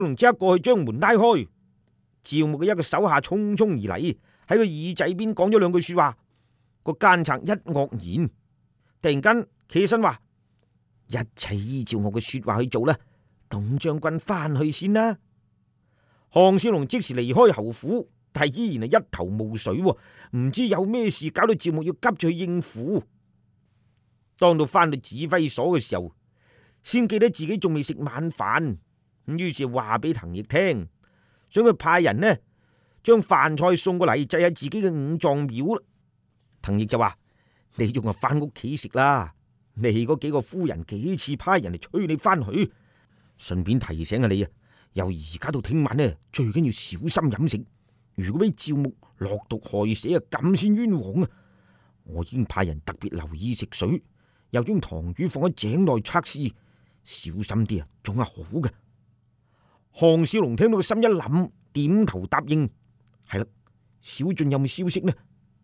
龍即刻過去將門拉開。趙牧嘅一個手下匆匆而嚟，喺個耳仔邊講咗兩句說話。個奸賊一愕然，突然間企起身話：一切依照我嘅說話去做啦，董將軍翻去先啦。項少龍即時離開侯府，但係依然係一頭霧水，唔知有咩事搞到趙牧要急住去應付。當到翻到指揮所嘅時候，先記得自己仲未食晚飯，咁於是話俾滕奕聽，想佢派人呢將飯菜送過嚟，祭喺自己嘅五臟廟啦。滕奕就話：你仲係翻屋企食啦，你嗰幾個夫人幾次派人嚟催你翻去，順便提醒下你啊，由而家到聽晚呢，最緊要小心飲食，如果俾趙牧落毒害死啊，咁先冤枉啊！我已經派人特別留意食水，又將糖魚放喺井內測試，小心啲啊，仲係好嘅。項少龍聽到個心一諗，點頭答應：係啦，小俊有冇消息呢？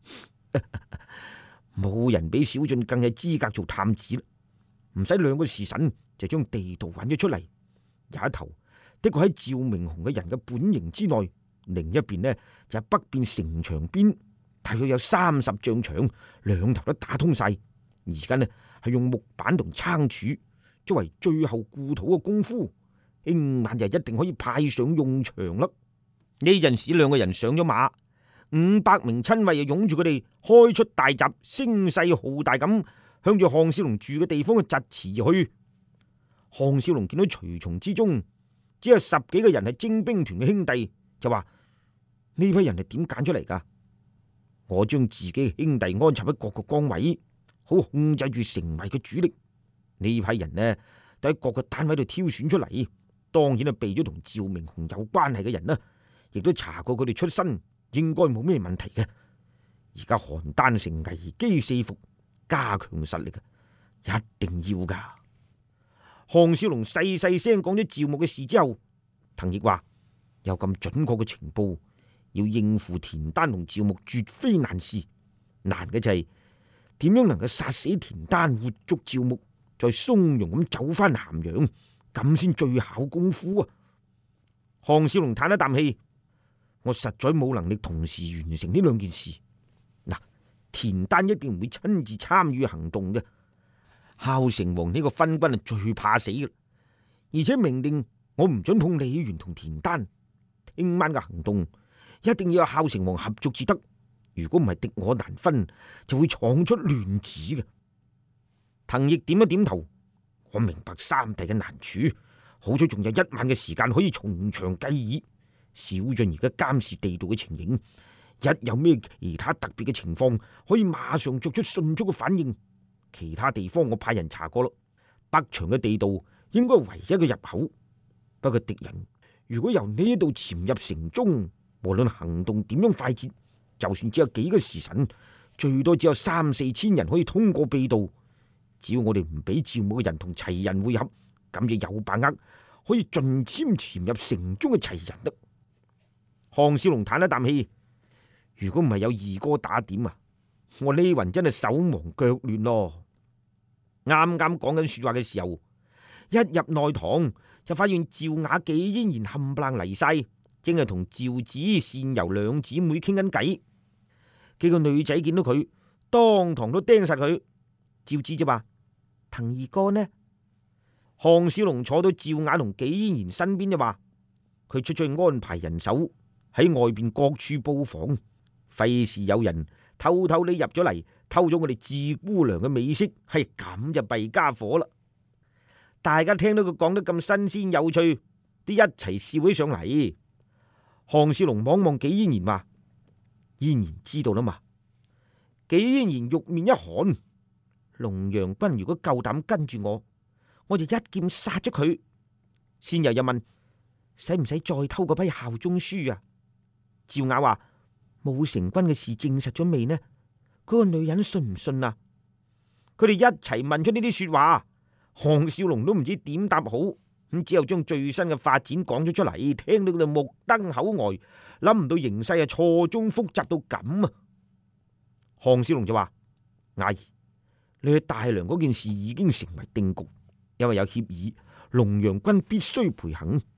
冇人比小俊更有資格做探子啦，唔使兩個時辰就將地道揾咗出嚟。有一頭的確喺趙明雄嘅人嘅本營之內，另一邊呢就係北邊城牆邊，大約有30丈長，兩頭都打通晒。而家呢係用木板同撐柱作為最後固土嘅功夫，聽晚就一定可以派上用場啦。呢陣時兩個人上咗馬，500名親衛就擁住佢哋開出大閘，聲勢浩大咁向住項少龍住嘅地方嘅疾馳而去。項少龍見到隨從之中只有10幾個人係精兵團嘅兄弟，就話：呢批人係點揀出嚟噶？我將自己兄弟安插喺各個崗位，好控制住城衛嘅主力。呢批人呢都喺各個單位度挑選出嚟，當然係避咗同趙明雄有關係嘅人啦，亦都查過佢哋出身，應該冇咩問題嘅。而家邯鄲城危機四伏，加強實力啊，一定要噶。項少龍細細聲講咗趙牧嘅事之後，滕奕話：有咁準確嘅情報，要應付田丹同趙牧絕非難事，難嘅就係點樣能夠殺死田丹，活捉趙牧，再從容咁走翻咸陽，咁先最考功夫啊！項少龍嘆一啖氣：我實在冇能力同時完成呢兩件事。嗱，田丹一定唔會親自參與行動嘅。孝成王呢個昏君係最怕死嘅，而且命令我唔准碰李元同田丹。聽晚嘅行動一定要有孝成王合作至得，如果唔係敵我難分，就會闖出亂子嘅。滕奕點一點頭：我明白三弟嘅難處，好彩仲有1晚嘅時間可以從長計議。小俊而家監視地道嘅情形，一有咩其他特別嘅情況，可以馬上作出迅速嘅反應。其他地方我派人查過咯，北牆嘅地道應該唯一嘅入口。不過敵人如果由呢度潛入城中，無論行動點樣快捷，就算只有幾個時辰，最多只有3、4千人可以通過秘道。只要我哋唔俾趙牧嘅人同齊人會合，咁就有把握可以盡簽潛入城中嘅齊人啦。項少龍嘆一啖氣：如果唔係有二哥打點啊，我呢雲真係手忙腳亂咯。啱啱講緊說話嘅時候，一入內堂就發現趙雅、紀嫣然冚唪唥嚟晒，正係同趙子、善柔兩姊妹傾緊偈。幾個女仔見到佢，當堂都盯實佢。趙子就話：滕二哥呢？項少龍坐到趙雅同紀嫣然身邊就話：佢出去安排人手喺外邊各處布防，費事有人偷偷地入咗嚟，偷咗我哋趙姑娘嘅美色，係咁就弊家伙啦。大家聽到佢講得咁新鮮有趣，都一齊笑起上嚟。項少龍望望紀嫣然話：嫣然知道啦嘛？紀嫣然玉面一寒：龍陽君如果夠膽跟住我，我就一劍殺咗佢。先又問：使唔使再偷嗰批效忠書啊？趙雅話：武成君嘅事證實咗未呢？嗰個女人信唔信啊？佢哋一齊問出呢啲說話，項少龍都唔知點答好，咁只有將最新嘅發展講咗出嚟，聽到佢哋目瞪口呆，諗唔到形勢係錯綜複雜到咁啊！項少龍就話：雅兒，你去大梁嗰件事已經成為定局，因為有協議，龍陽君必須陪行。